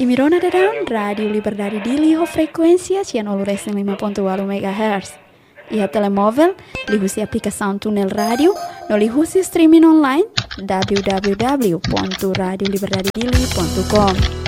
Imirona dadang Radio Liberdade Dili ho frequência 105.8 MHz. Ia telemóvel, lihusi aplicação Tunel Radio, no lihusi streaming online www.radioliberdadedili.com.